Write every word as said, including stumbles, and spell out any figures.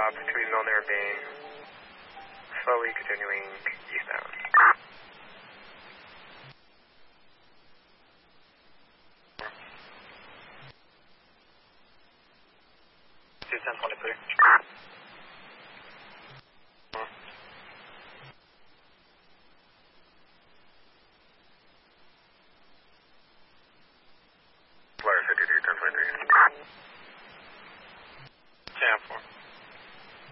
stop between Milner and Bain. Slowly continuing eastbound. two ten twenty-three.